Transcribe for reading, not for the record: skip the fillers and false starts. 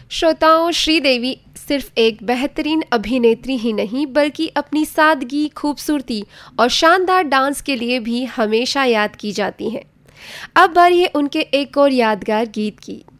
श्रोताओं, श्रीदेवी सिर्फ एक बेहतरीन अभिनेत्री ही नहीं बल्कि अपनी सादगी, खूबसूरती और शानदार डांस के लिए भी हमेशा याद की जाती हैं। अब बारी है उनके एक और यादगार गीत की,